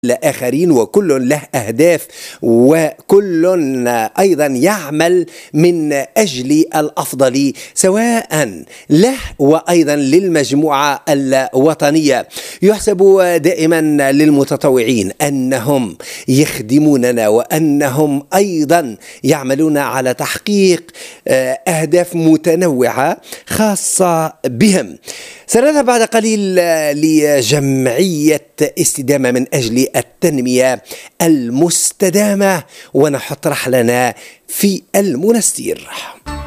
الآخرين، وكل له أهداف، وكل أيضا يعمل من أجل الأفضل سواء له وأيضا للمجموعة الوطنية. يحسب دائما للمتطوعين أنهم يخدموننا، وأنهم أيضا يعملون على تحقيق أهداف متنوعة خاصة بهم. سنذهب بعد قليل لجمعية استدامة من أجل التنمية المستدامة، ونحط رحلنا في المنستير.